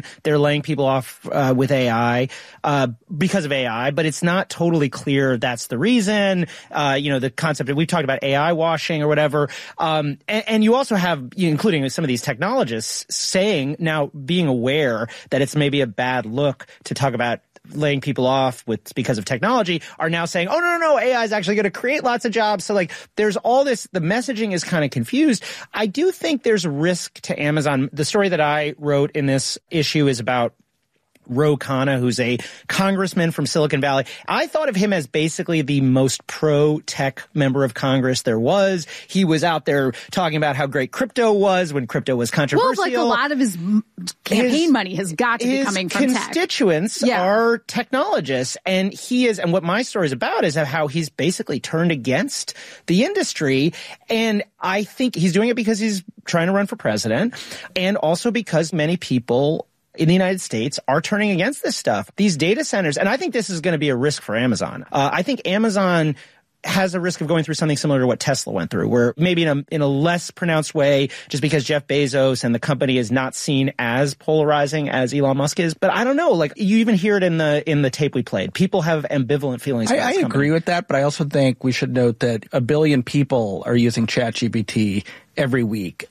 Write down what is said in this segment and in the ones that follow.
saying they're laying people off with AI because of AI, but it's not totally clear that's the reason. The concept that we've talked about AI washing or whatever. And you also have, including some of these technologists saying now, being aware that it's maybe a bad look to talk about laying people off because of technology, are now saying, oh, no, AI is actually going to create lots of jobs. So there's all this, the messaging is kind of confused. I do think there's a risk to Amazon. The story that I wrote in this issue is about Ro Khanna, who's a congressman from Silicon Valley. I thought of him as basically the most pro-tech member of Congress there was. He was out there talking about how great crypto was when crypto was controversial. Well, a lot of his campaign money has got to be coming from tech. His constituents are technologists, and and what my story is about is how he's basically turned against the industry. And I think he's doing it because he's trying to run for president, and also because many people in the United States are turning against this stuff. These data centers, and I think this is going to be a risk for Amazon. I think Amazon has a risk of going through something similar to what Tesla went through, where maybe in a less pronounced way, just because Jeff Bezos and the company is not seen as polarizing as Elon Musk is. But I don't know, you even hear it in the tape we played. People have ambivalent feelings about this company. I agree with that, but I also think we should note that 1 billion people are using ChatGPT every week.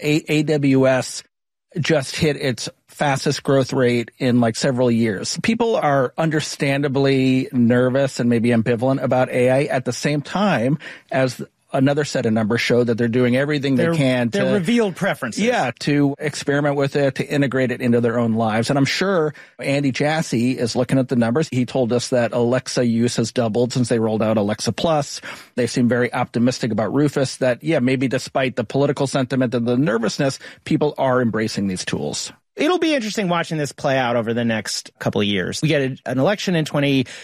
AWS just hit its fastest growth rate in several years. People are understandably nervous and maybe ambivalent about AI at the same time as another set of numbers show that they're doing everything they can to their revealed preferences. Yeah, to experiment with it, to integrate it into their own lives. And I'm sure Andy Jassy is looking at the numbers. He told us that Alexa use has doubled since they rolled out Alexa Plus. They seem very optimistic about Rufus that, maybe despite the political sentiment and the nervousness, people are embracing these tools. It'll be interesting watching this play out over the next couple of years. We get an election in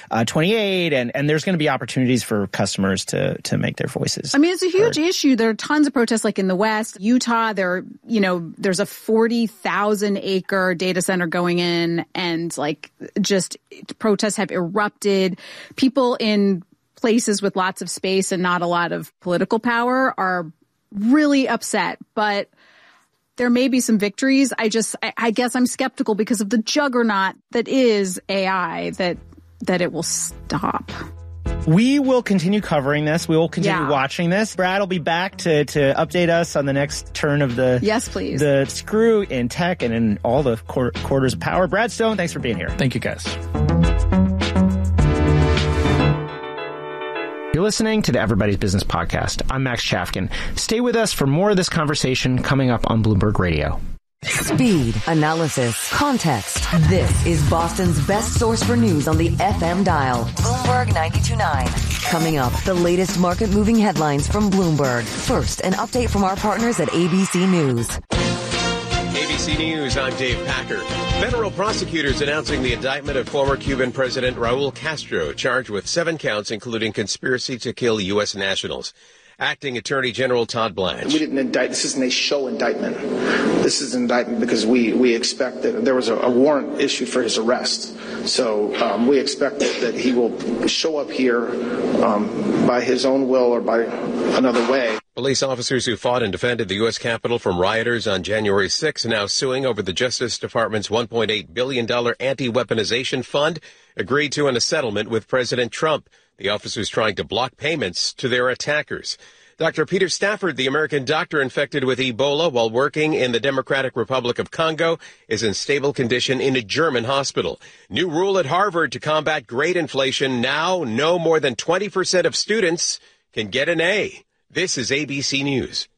2028, and there's going to be opportunities for customers to make their voices. I mean, it's a huge issue. There are tons of protests, in the West, Utah. There's a 40,000 acre data center going in, and just protests have erupted. People in places with lots of space and not a lot of political power are really upset, but there may be some victories. I guess I'm skeptical because of the juggernaut that is AI, that it will stop. We will continue covering this. We will continue watching this. Brad will be back to update us on the next turn of the yes, please. The screw in tech and in all the quarters of power. Brad Stone, thanks for being here. Thank you, guys. You're listening to the Everybody's Business Podcast. I'm Max Chafkin. Stay with us for more of this conversation coming up on Bloomberg Radio. Speed, analysis, context. This is Boston's best source for news on the FM dial. Bloomberg 92.9. Coming up, the latest market-moving headlines from Bloomberg. First, an update from our partners at ABC News. ABC News, I'm Dave Packer. Federal prosecutors announcing the indictment of former Cuban President Raul Castro, charged with 7 counts, including conspiracy to kill U.S. nationals. Acting Attorney General Todd Blanche. We didn't indict. This isn't a show indictment. This is an indictment because we expect that there was a warrant issued for his arrest. So we expect that he will show up here by his own will or by another way. Police officers who fought and defended the U.S. Capitol from rioters on January 6 are now suing over the Justice Department's $1.8 billion anti-weaponization fund agreed to in a settlement with President Trump. The officers trying to block payments to their attackers. Dr. Peter Stafford, the American doctor infected with Ebola while working in the Democratic Republic of Congo, is in stable condition in a German hospital. New rule at Harvard to combat grade inflation. Now, no more than 20% of students can get an A. This is ABC News.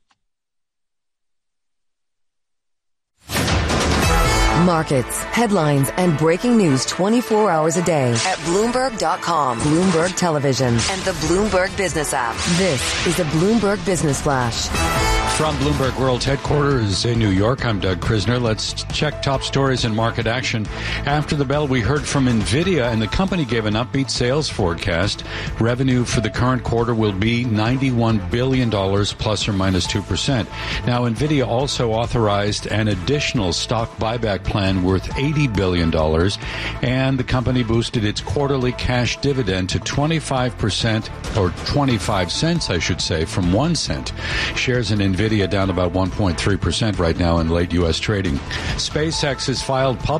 Markets, headlines, and breaking news 24 hours a day at Bloomberg.com, Bloomberg Television, and the Bloomberg Business app. This is the Bloomberg Business Flash. From Bloomberg World Headquarters in New York, I'm Doug Krisner. Let's check top stories in market action. After the bell, we heard from NVIDIA, and the company gave an upbeat sales forecast. Revenue for the current quarter will be $91 billion, plus or minus 2%. Now, NVIDIA also authorized an additional stock buyback plan worth $80 billion, and the company boosted its quarterly cash dividend to 25%, or 25 cents, I should say, from 1 cent. Shares in NVIDIA down about 1.3% right now in late U.S. trading. SpaceX has filed